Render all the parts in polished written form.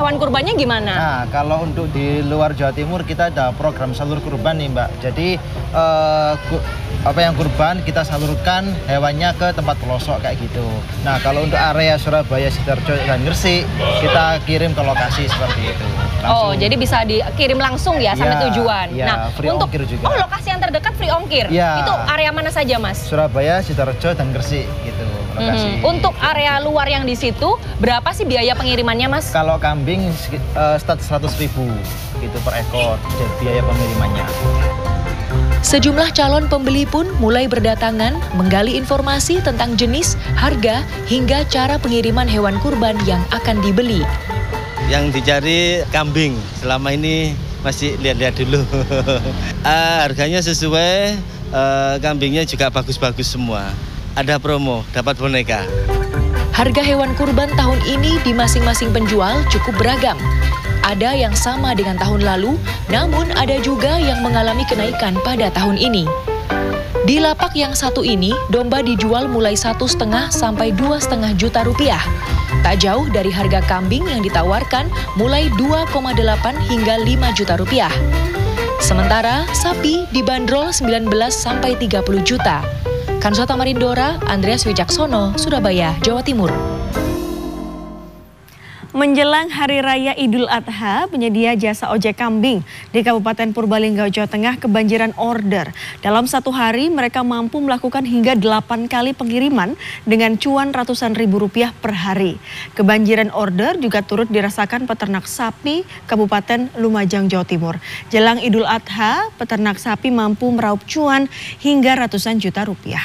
hewan kurbannya gimana? Nah, kalau untuk di luar Jawa Timur kita ada program salur kurban nih Mbak. Jadi apa yang kurban kita salurkan hewannya ke tempat pelosok kayak gitu. Nah, kalau untuk area Surabaya, Sidoarjo, dan Gresik kita kirim ke lokasi seperti itu. Oh, jadi bisa dikirim langsung ya sampai tujuan. Ya, nah, free untuk ongkir juga. Oh, lokasi yang terdekat free ongkir. Ya. Itu area mana saja, Mas? Surabaya, Sidoarjo, dan Gresik gitu. Lokasi. Untuk area luar yang di situ, berapa sih biaya pengirimannya, Mas? Kalau kambing start 100.000 gitu per ekor biaya pengirimannya. Sejumlah calon pembeli pun mulai berdatangan menggali informasi tentang jenis, harga, hingga cara pengiriman hewan kurban yang akan dibeli. Yang dicari kambing, selama ini masih lihat-lihat dulu. Harganya sesuai, kambingnya juga bagus-bagus semua. Ada promo, dapat boneka. Harga hewan kurban tahun ini di masing-masing penjual cukup beragam. Ada yang sama dengan tahun lalu, namun ada juga yang mengalami kenaikan pada tahun ini. Di lapak yang satu ini, domba dijual mulai 1,5 sampai 2,5 juta rupiah. Tak jauh dari harga kambing yang ditawarkan mulai 2,8 hingga 5 juta rupiah. Sementara sapi dibanderol 19 sampai 30 juta. Kansa Tamarindora, Andreas Wijaksono, Surabaya, Jawa Timur. Menjelang Hari Raya Idul Adha, penyedia jasa ojek kambing di Kabupaten Purbalingga, Jawa Tengah kebanjiran order. Dalam satu hari, mereka mampu melakukan hingga 8 kali pengiriman dengan cuan ratusan ribu rupiah per hari. Kebanjiran order juga turut dirasakan peternak sapi Kabupaten Lumajang, Jawa Timur. Jelang Idul Adha, peternak sapi mampu meraup cuan hingga ratusan juta rupiah.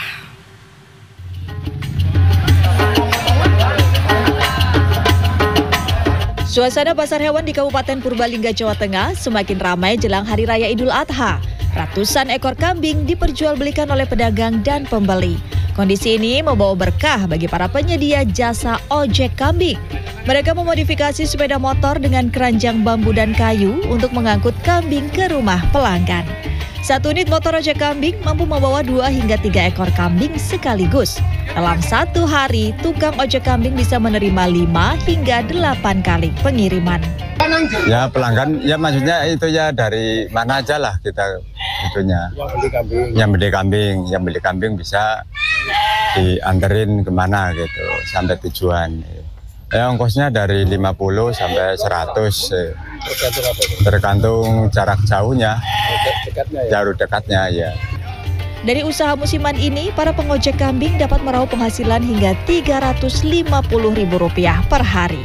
Suasana pasar hewan di Kabupaten Purbalingga, Jawa Tengah semakin ramai jelang Hari Raya Idul Adha. Ratusan ekor kambing diperjualbelikan oleh pedagang dan pembeli. Kondisi ini membawa berkah bagi para penyedia jasa ojek kambing. Mereka memodifikasi sepeda motor dengan keranjang bambu dan kayu untuk mengangkut kambing ke rumah pelanggan. Satu unit motor ojek kambing mampu membawa 2 hingga 3 ekor kambing sekaligus. Dalam satu hari, tukang ojek kambing bisa menerima 5 hingga 8 kali pengiriman. Ya pelanggan, ya maksudnya itu ya dari mana aja lah kita itunya. Yang beli kambing bisa dianterin kemana gitu sampai tujuan. Ya ongkosnya dari 50 sampai 100. Tergantung jarak jauhnya, jarak dekatnya ya. Dari usaha musiman ini, para pengojek kambing dapat meraup penghasilan hingga Rp350.000 per hari.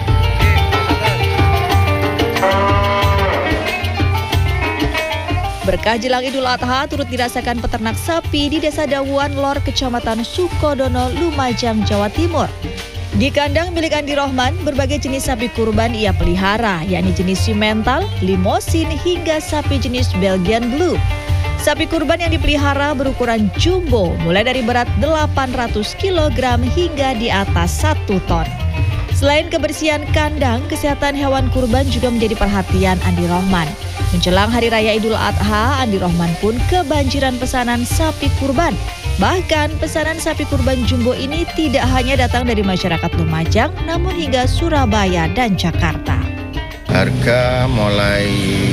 Berkah jelang Idul Adha turut dirasakan peternak sapi di Desa Dawuan Lor, Kecamatan Sukodono, Lumajang, Jawa Timur. Di kandang milik Andi Rohman, berbagai jenis sapi kurban ia pelihara, yakni jenis simental, limosin, hingga sapi jenis Belgian Blue. Sapi kurban yang dipelihara berukuran jumbo, mulai dari berat 800 kg hingga di atas 1 ton. Selain kebersihan kandang, kesehatan hewan kurban juga menjadi perhatian Andi Rohman. Menjelang Hari Raya Idul Adha, Andi Rohman pun kebanjiran pesanan sapi kurban. Bahkan pesanan sapi kurban jumbo ini tidak hanya datang dari masyarakat Lumajang, namun hingga Surabaya dan Jakarta. Harga mulai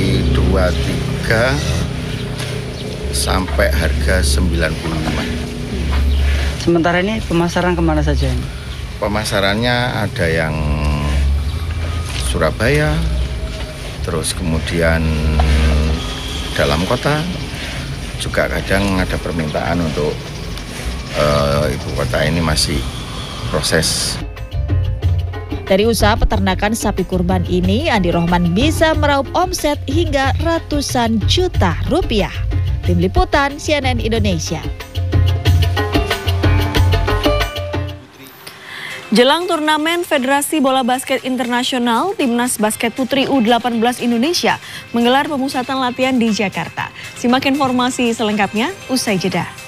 23 sampai harga 95. Sementara ini pemasaran kemana saja? Pemasarannya ada yang Surabaya, terus kemudian dalam kota, juga kadang ada permintaan untuk ibu kota ini masih proses. Dari usaha peternakan sapi kurban ini, Andi Rohman bisa meraup omset hingga ratusan juta rupiah. Tim Liputan CNN Indonesia. Jelang turnamen Federasi Bola Basket Internasional, Timnas Basket Putri U18 Indonesia menggelar pemusatan latihan di Jakarta. Simak informasi selengkapnya usai jeda.